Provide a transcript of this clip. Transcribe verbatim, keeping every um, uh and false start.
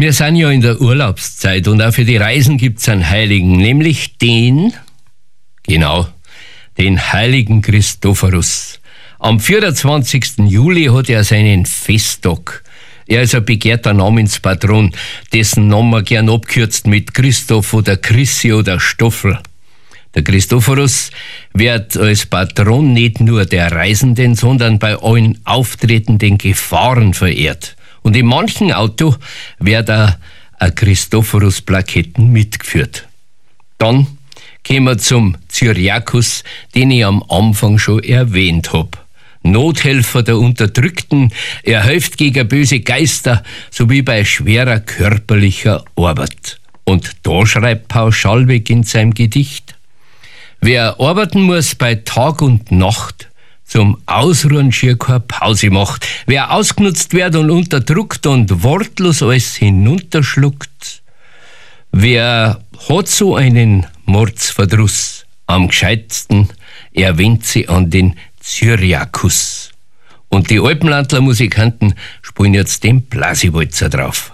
Wir sind ja in der Urlaubszeit und auch für die Reisen gibt's einen Heiligen, nämlich den, genau, den heiligen Christophorus. Am vierundzwanzigsten Juli hat er seinen Festtag. Er ist ein begehrter Namenspatron, dessen Namen man gern abkürzt mit Christoph oder Chrissy oder Stoffel. Der Christophorus wird als Patron nicht nur der Reisenden, sondern bei allen auftretenden Gefahren verehrt. Und in manchen Auto wird auch ein Christophorus-Plaketten mitgeführt. Dann kommen wir zum Cyriakus, den ich am Anfang schon erwähnt habe. Nothelfer der Unterdrückten, er hilft gegen böse Geister sowie bei schwerer körperlicher Arbeit. Und da schreibt Paul Schallweg in seinem Gedicht: Wer arbeiten muss bei Tag und Nacht, zum Ausruhen schier keine Pause macht. Wer ausgenutzt wird und unterdrückt und wortlos alles hinunterschluckt, wer hat so einen Mordsverdruss? Am gescheitsten erwähnt sie an den Cyriakus. Und die Alpenlandler Musikanten spielen jetzt den Blasiwalzer drauf.